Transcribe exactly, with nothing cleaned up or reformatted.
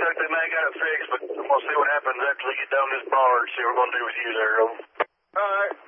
think they may got it fixed, but we'll see what happens after they get down this bar and see what we're going to do with you there, over. All right.